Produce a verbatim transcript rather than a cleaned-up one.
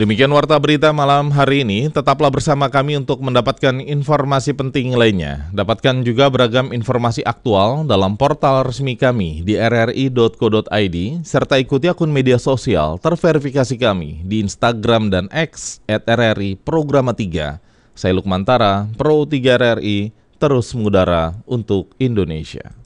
Demikian Warta Berita malam hari ini, tetaplah bersama kami untuk mendapatkan informasi penting lainnya. Dapatkan juga beragam informasi aktual dalam portal resmi kami di r r i dot co dot i d, serta ikuti akun media sosial terverifikasi kami di Instagram dan X at r r i programa tiga. Saya Lukman Tara, Pro tiga R R I, terus mengudara untuk Indonesia.